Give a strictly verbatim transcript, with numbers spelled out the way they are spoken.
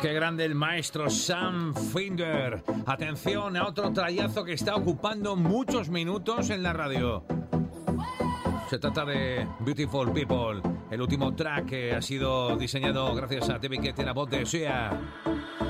Qué grande el maestro Sam Fender. Atención a otro trayazo que está ocupando muchos minutos en la radio. Se trata de Beautiful People, el último track que ha sido diseñado gracias a David Guetta en la voz de Sia.